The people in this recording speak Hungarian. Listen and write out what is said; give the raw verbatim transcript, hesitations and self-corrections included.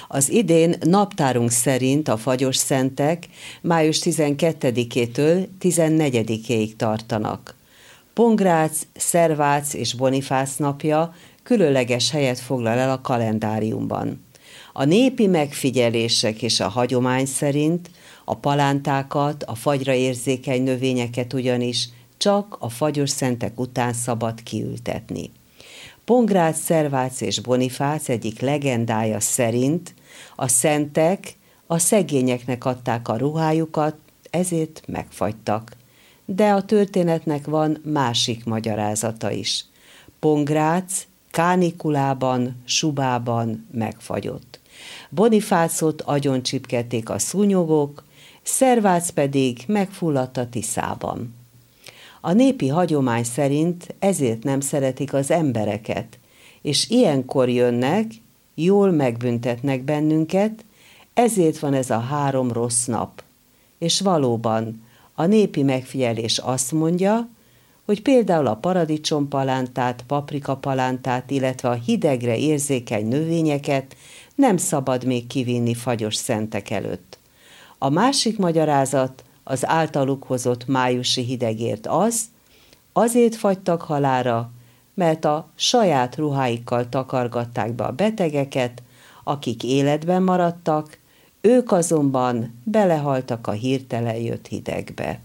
Az idén naptárunk szerint a fagyos szentek május tizenkettedikétől tizennegyedikéig tartanak. Pongrác, Szervác és Bonifác napja különleges helyet foglal el a kalendáriumban. A népi megfigyelések és a hagyomány szerint a palántákat, a fagyra érzékeny növényeket ugyanis csak a fagyos szentek után szabad kiültetni. Pongrác, Szervác és Bonifác egyik legendája szerint a szentek a szegényeknek adták a ruhájukat, ezért megfagytak. De a történetnek van másik magyarázata is. Pongrác kánikulában, subában megfagyott. Bonifácot agyoncsipkedték a szúnyogok, Szervác pedig megfulladt a Tiszában. A népi hagyomány szerint ezért nem szeretik az embereket, és ilyenkor jönnek, jól megbüntetnek bennünket, ezért van ez a három rossz nap. És valóban a népi megfigyelés azt mondja, hogy például a paradicsompalántát, paprikapalántát, illetve a hidegre érzékeny növényeket nem szabad még kivinni fagyos szentek előtt. A másik magyarázat az általuk hozott májusi hidegért az, azért fagytak halálra, mert a saját ruháikkal takargatták be a betegeket, akik életben maradtak, ők azonban belehaltak a hirtelen jött hidegbe.